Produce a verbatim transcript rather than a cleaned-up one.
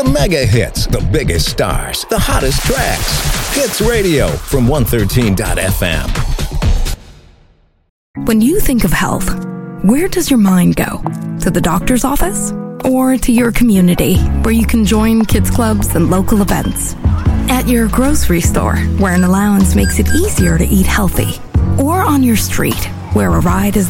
The mega hits, the biggest stars, the hottest tracks. Hits Radio from one thirteen dot f m. When you think of health, where does your mind go? To the doctor's office? Or to your community, where you can join kids clubs and local events? At your grocery store, where an allowance makes it easier to eat healthy? Or on your street, where a ride is